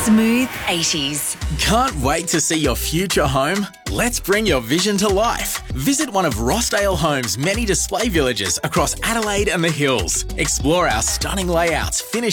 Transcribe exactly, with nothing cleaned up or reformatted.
Smooth eighties. Can't wait to see your future home? Let's bring your vision to life. Visit one of Rossdale Homes' many display villages across Adelaide and the Hills. Explore our stunning layouts, finish